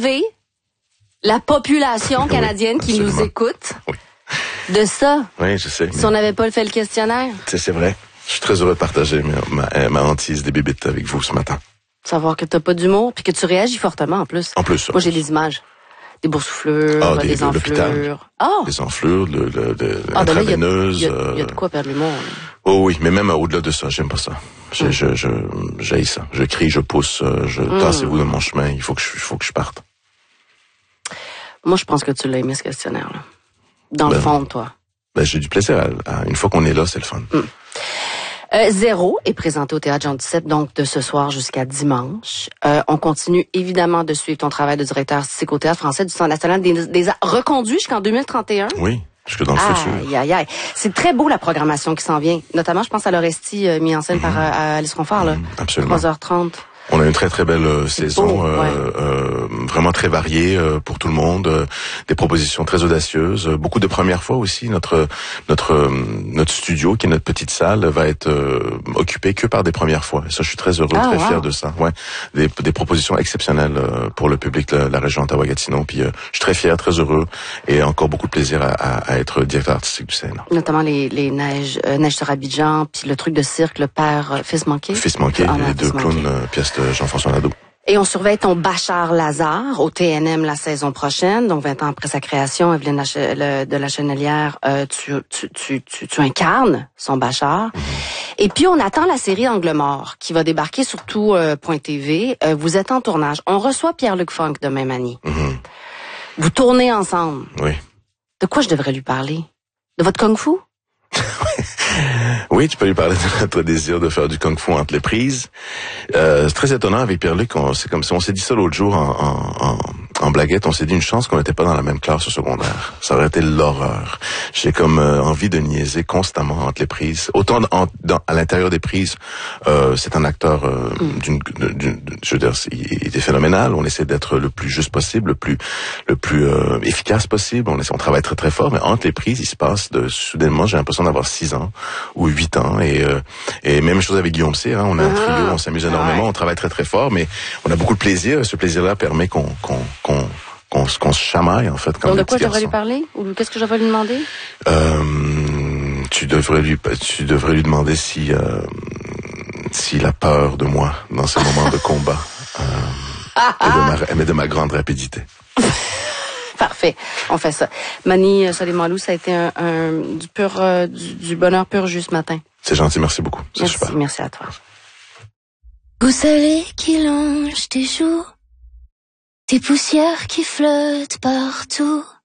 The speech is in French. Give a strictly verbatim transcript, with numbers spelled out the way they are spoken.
sauver la population canadienne oui, qui nous écoute oui. de ça. Oui, je sais. Si on n'avait pas fait le questionnaire. C'est, c'est vrai. Je suis très heureux de partager ma, ma, ma hantise des bébites avec vous ce matin. Savoir que t'as pas d'humour puis que tu réagis fortement en plus. En plus. Moi, j'ai des images. Des boursouflures, ah, des, des enflures. Ah! Oh. Des enflures, de, de, de, ah, ben intraveineuses. Il y, y, y a de quoi perdre l'humour. Oh oui, mais même au-delà de ça, j'aime pas ça. Je, mm. je, je, j'haïs ça. Je crie, je pousse, je mm. tassez-vous de mon chemin. Il faut que je, il faut que je parte. Moi, je pense que tu l'as aimé, ce questionnaire-là. Dans ben, le fond, toi. Ben, j'ai du plaisir. À, à, une fois qu'on est là, c'est le fun. Mm. Euh, Zéro est présenté au Théâtre Jean dix-sept, donc de ce soir jusqu'à dimanche. Euh, on continue évidemment de suivre ton travail de directeur artistique au Théâtre français du Centre national des, des arts, reconduit jusqu'en deux mille trente et un. Oui, jusque dans le ah, futur. Aïe, aïe, aïe. C'est très beau la programmation qui s'en vient. Notamment, je pense à l'Orestie, euh, mis en scène mmh. par euh, Alice Ronfort, là. Mmh, absolument. trois heures trente. On a une très très belle euh, saison, beau, euh, ouais. euh, vraiment très variée euh, pour tout le monde, euh, des propositions très audacieuses, euh, beaucoup de premières fois aussi. Notre notre euh, notre studio, qui est notre petite salle, va être euh, occupé que par des premières fois. Et ça, je suis très heureux, ah, très wow. fier de ça. Ouais, des, des propositions exceptionnelles euh, pour le public de la, la région Ottawa-Gatineau. Puis euh, je suis très fier, très heureux et encore beaucoup de plaisir à, à, à être directeur artistique du C N A. Notamment les les neiges euh, neiges sur Abidjan, puis le truc de cirque, le père euh, fils manqué. Fils manqué, ah, les deux clowns euh, pièces de Jean-François Nadeau. Et on surveille ton Bachar Lazare au T N M la saison prochaine, donc vingt ans après sa création, Evelyne Lache- le, de la Chenelière, euh, tu, tu, tu, tu, tu incarnes son Bachar. Mm-hmm. Et puis on attend la série Angle mort qui va débarquer sur tout euh, point T V. Euh, vous êtes en tournage. On reçoit Pierre-Luc Funk demain, Manny. Mm-hmm. Vous tournez ensemble. Oui. De quoi je devrais lui parler? De votre kung-fu? Oui, tu peux lui parler de notre désir de faire du kung-fu entre les prises. Euh, c'est très étonnant avec Pierre-Luc, on, c'est comme si on s'est dit ça l'autre jour en, en, en, en blaguette, on s'est dit une chance qu'on n'était pas dans la même classe au secondaire. Ça aurait été l'horreur. J'ai comme euh, envie de niaiser constamment entre les prises. Autant en, dans, à l'intérieur des prises, euh, c'est un acteur euh, mm. d'une, d'une, je veux dire, il était phénoménal. On essaie d'être le plus juste possible, le plus, le plus euh, efficace possible. On essaie, on travaille très très fort, mais entre les prises, il se passe de soudainement, j'ai l'impression d'avoir six ans ou huit ans et euh, et même chose avec Guillaume Cyr, hein, on a un trio, on s'amuse énormément, ouais. on travaille très très fort, mais on a beaucoup de plaisir. Ce plaisir-là permet qu'on qu'on qu'on qu'on, qu'on se chamaille en fait. Comme Donc de quoi je devrais lui parler ou qu'est-ce que je devrais lui demander? Euh, tu devrais lui tu devrais lui demander si euh, s'il a peur de moi dans ces moments de combat euh, et de ma, mais de ma grande rapidité. Parfait, on fait ça. Manny Soleimanlou, ça a été un, un du pur euh, du, du bonheur pur jus ce matin. C'est gentil, merci beaucoup. C'est merci, super. Merci à toi. Vous savez qui longe tes joues, tes poussières qui flottent partout.